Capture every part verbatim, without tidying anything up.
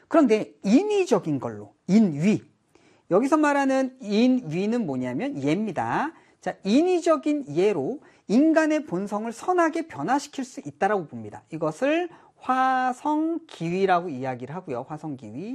그런데 인위적인 걸로, 인위. 여기서 말하는 인위는 뭐냐면 예입니다. 자, 인위적인 예로 인간의 본성을 선하게 변화시킬 수 있다라고 봅니다. 이것을 화성기위라고 이야기를 하고요. 화성기위.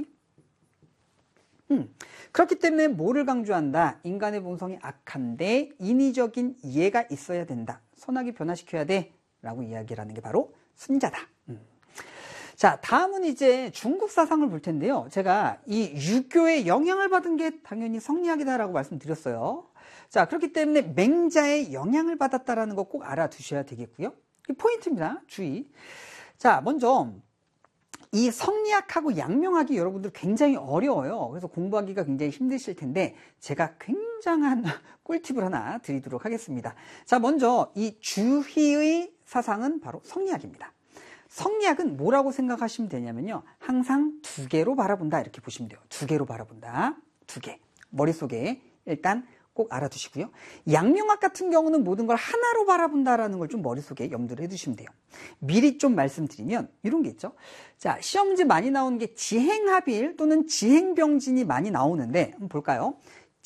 음, 그렇기 때문에 뭐를 강조한다? 인간의 본성이 악한데 인위적인 이해가 있어야 된다. 선하게 변화시켜야 돼. 라고 이야기를 하는 게 바로 순자다. 음. 자, 다음은 이제 중국 사상을 볼 텐데요. 제가 이 유교의 영향을 받은 게 당연히 성리학이다라고 말씀드렸어요. 자, 그렇기 때문에 맹자의 영향을 받았다라는 거 꼭 알아두셔야 되겠고요. 이 포인트입니다. 주의. 자, 먼저 이 성리학하고 양명학이 여러분들 굉장히 어려워요. 그래서 공부하기가 굉장히 힘드실 텐데 제가 굉장한 꿀팁을 하나 드리도록 하겠습니다. 자, 먼저 이 주희의 사상은 바로 성리학입니다. 성리학은 뭐라고 생각하시면 되냐면요. 항상 두 개로 바라본다 이렇게 보시면 돼요. 두 개로 바라본다. 두 개. 머릿속에 일단 꼭 알아두시고요. 양명학 같은 경우는 모든 걸 하나로 바라본다라는 걸 좀 머릿속에 염두를 해두시면 돼요. 미리 좀 말씀드리면 이런 게 있죠. 자, 시험 문제 많이 나오는 게 지행합일 또는 지행병진이 많이 나오는데 한번 볼까요?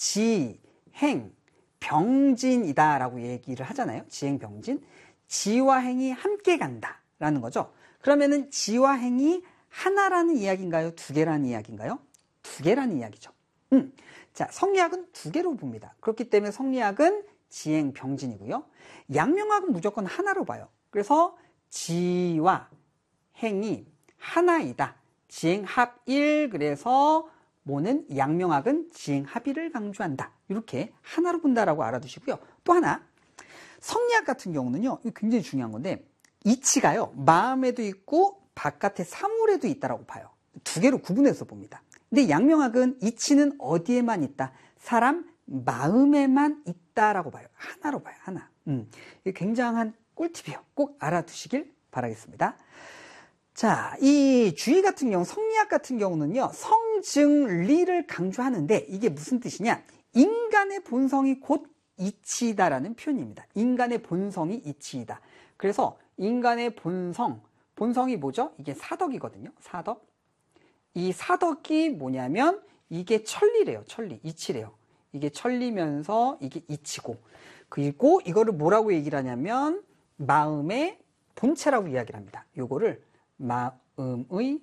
지행 병진이다 라고 얘기를 하잖아요. 지행병진. 지와 행이 함께 간다 라는 거죠. 그러면은 지와 행이 하나라는 이야기인가요? 두 개라는 이야기인가요? 두 개라는 이야기죠. 음. 자, 성리학은 두 개로 봅니다. 그렇기 때문에 성리학은 지행병진이고요. 양명학은 무조건 하나로 봐요. 그래서 지와 행이 하나이다. 지행합일. 그래서 뭐는 양명학은 지행합일을 강조한다. 이렇게 하나로 본다라고 알아두시고요. 또 하나, 성리학 같은 경우는요, 이거 굉장히 중요한 건데 이치가요, 마음에도 있고 바깥의 사물에도 있다라고 봐요. 두 개로 구분해서 봅니다. 근데 양명학은 이치는 어디에만 있다? 사람 마음에만 있다라고 봐요. 하나로 봐요. 하나. 음, 이게 굉장한 꿀팁이에요. 꼭 알아두시길 바라겠습니다. 자, 이 주의 같은 경우, 성리학 같은 경우는요, 성증리를 강조하는데 이게 무슨 뜻이냐? 인간의 본성이 곧 이치이다라는 표현입니다. 인간의 본성이 이치이다. 그래서 인간의 본성, 본성이 뭐죠? 이게 사덕이거든요. 사덕. 이 사덕이 뭐냐면 이게 천리래요. 천리, 이치래요. 이게 천리면서 이게 이치고, 그리고 이거를 뭐라고 얘기를 하냐면 마음의 본체라고 이야기를 합니다. 요거를 마음의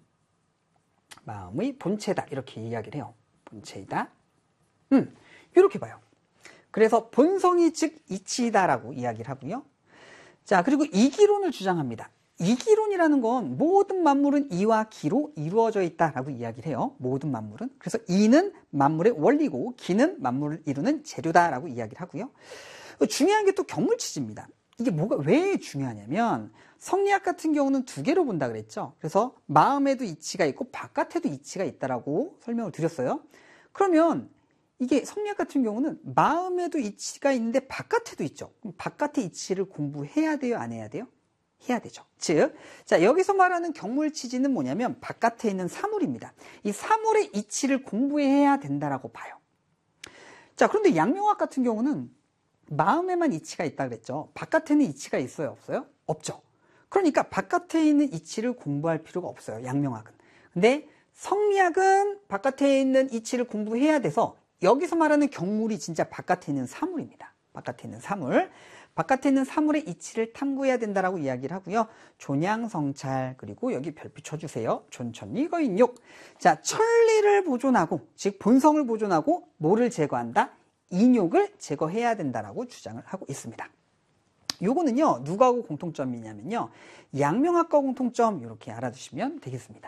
마음의 본체다 이렇게 이야기를 해요. 본체이다. 음, 이렇게 봐요. 그래서 본성이 즉 이치이다라고 이야기를 하고요. 자, 그리고 이기론을 주장합니다. 이기론이라는 건 모든 만물은 이와 기로 이루어져 있다라고 이야기를 해요. 모든 만물은. 그래서 이는 만물의 원리고 기는 만물을 이루는 재료다라고 이야기를 하고요. 중요한 게 또 경물치지입니다. 이게 뭐가 왜 중요하냐면 성리학 같은 경우는 두 개로 본다 그랬죠. 그래서 마음에도 이치가 있고 바깥에도 이치가 있다라고 설명을 드렸어요. 그러면 이게 성리학 같은 경우는 마음에도 이치가 있는데 바깥에도 있죠. 그럼 바깥의 이치를 공부해야 돼요? 안 해야 돼요? 해야 되죠. 즉, 자, 여기서 말하는 경물치지는 뭐냐면 바깥에 있는 사물입니다. 이 사물의 이치를 공부해야 된다라고 봐요. 자, 그런데 양명학 같은 경우는 마음에만 이치가 있다 그랬죠. 바깥에는 이치가 있어요? 없어요? 없죠. 그러니까 바깥에 있는 이치를 공부할 필요가 없어요. 양명학은. 근데 성리학은 바깥에 있는 이치를 공부해야 돼서 여기서 말하는 경물이 진짜 바깥에 있는 사물입니다. 바깥에 있는 사물. 바깥에 있는 사물의 이치를 탐구해야 된다라고 이야기를 하고요. 존양성찰, 그리고 여기 별표 쳐주세요. 존천리 거인욕. 자, 천리를 보존하고, 즉 본성을 보존하고 뭐를 제거한다? 인욕을 제거해야 된다라고 주장을 하고 있습니다. 요거는요, 누구하고 공통점이 있냐면요, 양명학과 공통점 이렇게 알아두시면 되겠습니다.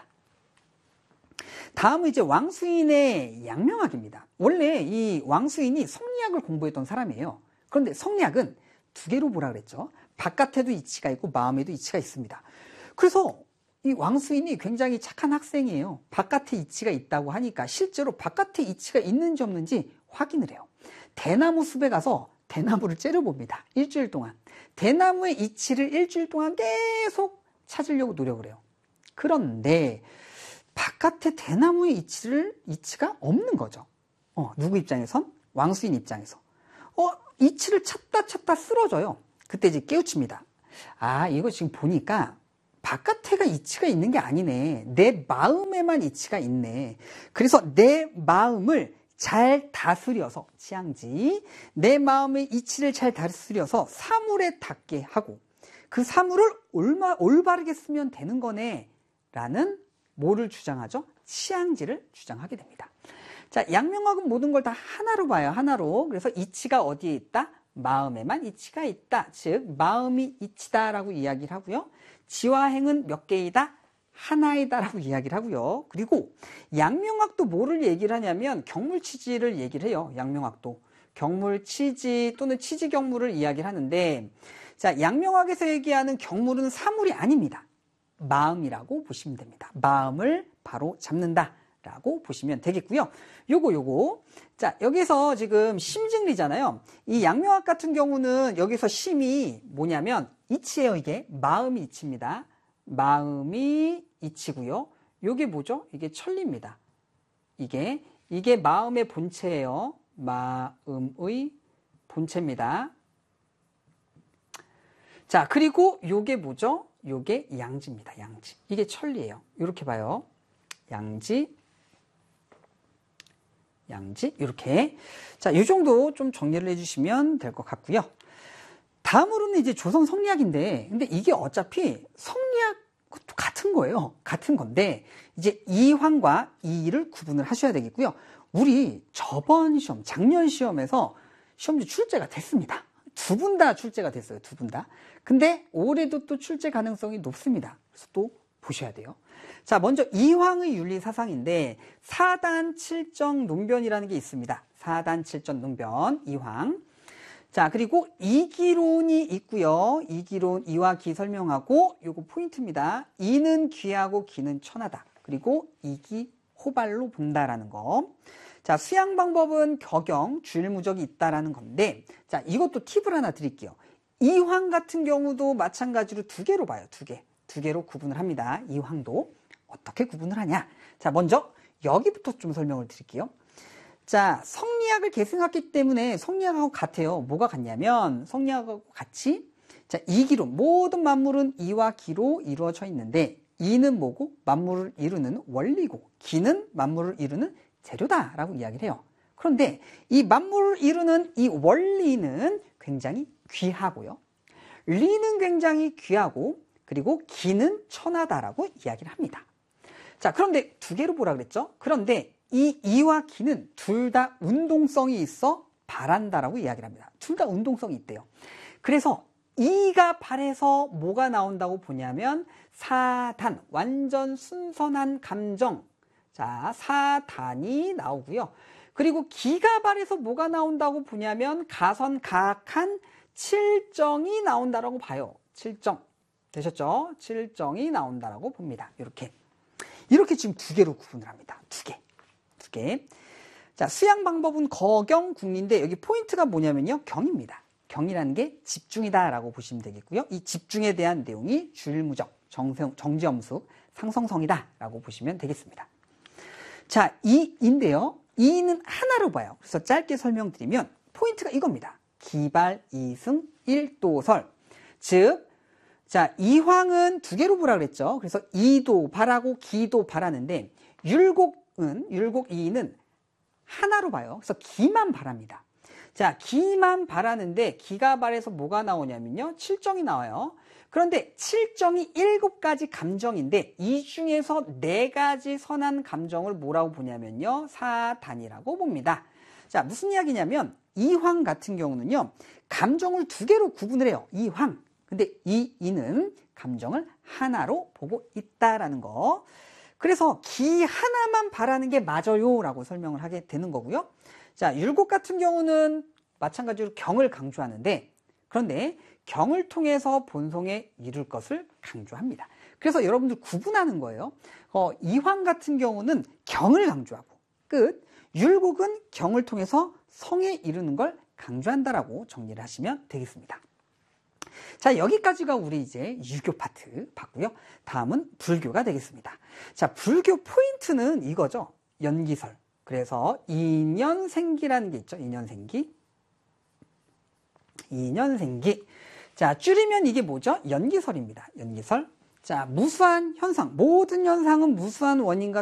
다음은 이제 왕수인의 양명학입니다. 원래 이 왕수인이 성리학을 공부했던 사람이에요. 그런데 성리학은 두 개로 보라 그랬죠. 바깥에도 이치가 있고 마음에도 이치가 있습니다. 그래서 이 왕수인이 굉장히 착한 학생이에요. 바깥에 이치가 있다고 하니까 실제로 바깥에 이치가 있는지 없는지 확인을 해요. 대나무 숲에 가서 대나무를 째려봅니다. 일주일 동안. 대나무의 이치를 일주일 동안 계속 찾으려고 노력을 해요. 그런데 바깥에 대나무의 이치를, 이치가 없는 거죠. 어, 누구 입장에선? 왕수인 입장에서. 어, 이치를 찾다 찾다 쓰러져요. 그때 이제 깨우칩니다. 아, 이거 지금 보니까 바깥에가 이치가 있는 게 아니네. 내 마음에만 이치가 있네. 그래서 내 마음을 잘 다스려서 치앙지, 내 마음의 이치를 잘 다스려서 사물에 닿게 하고 그 사물을 올마, 올바르게 쓰면 되는 거네 라는 뭐를 주장하죠? 치앙지를 주장하게 됩니다. 자, 양명학은 모든 걸 다 하나로 봐요. 하나로. 그래서 이치가 어디에 있다? 마음에만 이치가 있다. 즉 마음이 이치다라고 이야기를 하고요. 지와 행은 몇 개이다? 하나이다라고 이야기를 하고요. 그리고 양명학도 뭐를 얘기를 하냐면 경물치지를 얘기를 해요. 양명학도 경물치지 또는 치지경물을 이야기를 하는데, 자, 양명학에서 얘기하는 경물은 사물이 아닙니다. 마음이라고 보시면 됩니다. 마음을 바로 잡는다 라고 보시면 되겠고요. 요거 요거 자, 여기서 지금 심증리잖아요. 이 양명학 같은 경우는 여기서 심이 뭐냐면 이치예요. 이게 마음이 이치입니다. 마음이 이치고요. 요게 뭐죠? 이게 천리입니다. 이게 이게 마음의 본체예요. 마음의 본체입니다. 자, 그리고 요게 뭐죠? 요게 양지입니다. 양지. 이게 천리예요. 이렇게 봐요. 양지, 양지, 이렇게. 자, 이 정도 좀 정리를 해주시면 될 것 같고요. 다음으로는 이제 조선 성리학인데, 근데 이게 어차피 성리학 같은 거예요. 같은 건데, 이제 이황과 이의를 구분을 하셔야 되겠고요. 우리 저번 시험, 작년 시험에서 시험지 출제가 됐습니다. 두 분 다 출제가 됐어요. 두 분 다. 근데 올해도 또 출제 가능성이 높습니다. 그래서 또 보셔야 돼요. 자, 먼저 이황의 윤리사상인데 사단 칠정 논변이라는 게 있습니다. 사단 칠정 논변, 이황. 자, 그리고 이기론이 있고요. 이기론, 이와 기 설명하고 요거 포인트입니다. 이는 귀하고 기는 천하다. 그리고 이기 호발로 본다라는 거. 자, 수양 방법은 격영, 주일무적이 있다라는 건데, 자, 이것도 팁을 하나 드릴게요. 이황 같은 경우도 마찬가지로 두 개로 봐요. 두 개. 두 개로 구분을 합니다. 이황도. 어떻게 구분을 하냐? 자, 먼저 여기부터 좀 설명을 드릴게요. 자, 성리학을 계승했기 때문에 성리학하고 같아요. 뭐가 같냐면 성리학하고 같이, 자, 이기론, 모든 만물은 이와 기로 이루어져 있는데, 이는 뭐고? 만물을 이루는 원리고, 기는 만물을 이루는 재료다라고 이야기를 해요. 그런데 이 만물을 이루는 이 원리는 굉장히 귀하고요. 리는 굉장히 귀하고, 그리고 기는 천하다라고 이야기를 합니다. 자, 그런데 두 개로 보라 그랬죠? 그런데 이 이와 기는 둘 다 운동성이 있어 발한다라고 이야기를 합니다. 둘 다 운동성이 있대요. 그래서 이가 발해서 뭐가 나온다고 보냐면 사단, 완전 순선한 감정. 자, 사단이 나오고요. 그리고 기가 발해서 뭐가 나온다고 보냐면 가선가악한 칠정이 나온다라고 봐요. 칠정. 되셨죠? 칠정이 나온다라고 봅니다. 이렇게. 이렇게 지금 두 개로 구분을 합니다. 두 개. 두 개. 자, 수양 방법은 거경, 궁리인데 여기 포인트가 뭐냐면요. 경입니다. 경이라는 게 집중이다라고 보시면 되겠고요. 이 집중에 대한 내용이 주일무적, 정성, 정지엄숙, 상성성이다라고 보시면 되겠습니다. 자, 이인데요. 이는 하나로 봐요. 그래서 짧게 설명드리면 포인트가 이겁니다. 기발, 이승, 일도설. 즉, 자, 이황은 두 개로 보라 그랬죠. 그래서 이도 발하고 기도 발하는데 율곡은, 율곡 이는 하나로 봐요. 그래서 기만 발합니다. 자, 기만 발하는데 기가 발해서 뭐가 나오냐면요. 칠정이 나와요. 그런데 칠정이 일곱 가지 감정인데 이 중에서 네 가지 선한 감정을 뭐라고 보냐면요. 사단이라고 봅니다. 자, 무슨 이야기냐면 이황 같은 경우는요. 감정을 두 개로 구분을 해요. 이황. 근데 이 이는 감정을 하나로 보고 있다라는 거. 그래서 기 하나만 바라는 게 맞아요 라고 설명을 하게 되는 거고요. 자, 율곡 같은 경우는 마찬가지로 경을 강조하는데, 그런데 경을 통해서 본성에 이룰 것을 강조합니다. 그래서 여러분들 구분하는 거예요. 어, 이황 같은 경우는 경을 강조하고 끝. 율곡은 경을 통해서 성에 이르는 걸 강조한다라고 정리를 하시면 되겠습니다. 자, 여기까지가 우리 이제 유교 파트 봤고요. 다음은 불교가 되겠습니다. 자, 불교 포인트는 이거죠. 연기설. 그래서 인연생기라는 게 있죠. 인연생기. 인연생기. 자, 줄이면 이게 뭐죠? 연기설입니다. 연기설. 자, 무수한 현상. 모든 현상은 무수한 원인과